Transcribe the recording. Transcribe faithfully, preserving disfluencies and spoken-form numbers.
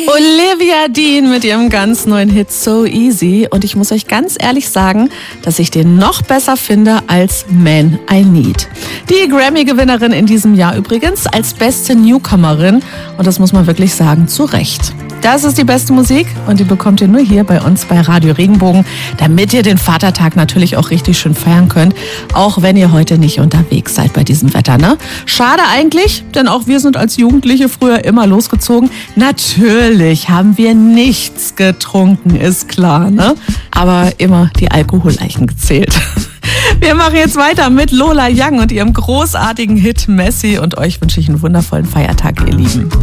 Olivia Dean mit ihrem ganz neuen Hit So Easy. Und ich muss euch ganz ehrlich sagen, dass ich den noch besser finde als Man I Need. Die Grammy-Gewinnerin in diesem Jahr übrigens als beste Newcomerin. Und das muss man wirklich sagen, zu Recht. Das ist die beste Musik und die bekommt ihr nur hier bei uns bei Radio Regenbogen, damit ihr den Vatertag natürlich auch richtig schön feiern könnt, auch wenn ihr heute nicht unterwegs seid bei diesem Wetter, ne? Schade eigentlich, denn auch wir sind als Jugendliche früher immer losgezogen. Natürlich haben wir nichts getrunken, ist klar, ne? Aber immer die Alkoholleichen gezählt. Wir machen jetzt weiter mit Lola Young und ihrem großartigen Hit Messi und euch wünsche ich einen wundervollen Feiertag, ihr Lieben.